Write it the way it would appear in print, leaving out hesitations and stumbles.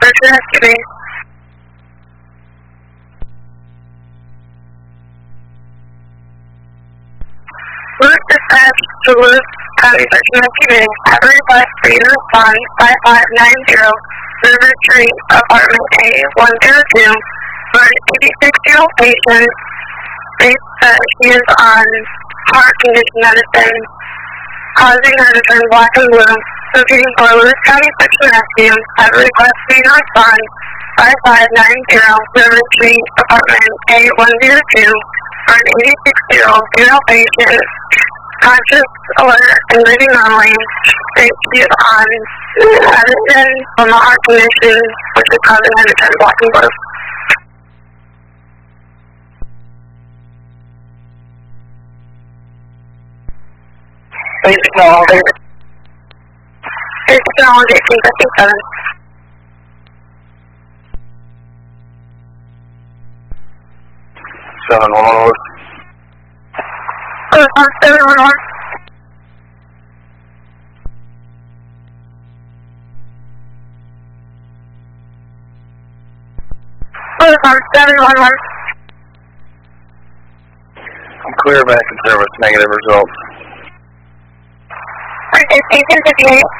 Search and Rescue Base. Lewis dispatch to Lewis County Search and Rescue Base. Have a request for you to respond 5590 River Street, Apartment A102 for an 86-year-old patient. She is on heart condition medicine, causing her to turn black and blue. So if you can call Lewis County Search and Rescue, have a request for you to respond 5590 River Street, Apartment A102 for an 86-year-old female patient, conscious, alert, and breathing normally. She is on medicine from a heart condition, which is causing her to turn black and blue. Basic knowledge. Basic knowledge 1857. 711. 711. 711. I'm clear back in service, negative results. Station 58.